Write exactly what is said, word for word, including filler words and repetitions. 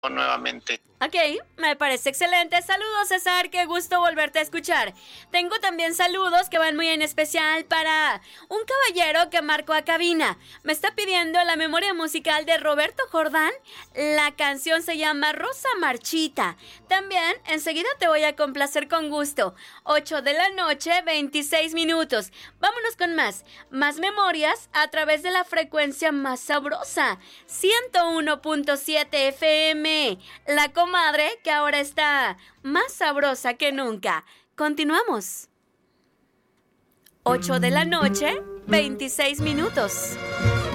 nuevamente. Ok, me parece excelente. Saludos, César, qué gusto volverte a escuchar. Tengo también saludos que van muy en especial para un caballero que marcó a cabina. Me está pidiendo la memoria musical de Roberto Jordán. La canción se llama Rosa Marchita. También enseguida te voy a complacer con gusto. ocho de la noche, veintiséis minutos. Vámonos con más. Más memorias a través de la frecuencia más sabrosa. ciento uno punto siete F M. La comadre que ahora está más sabrosa que nunca. Continuamos. ocho de la noche, veintiséis minutos.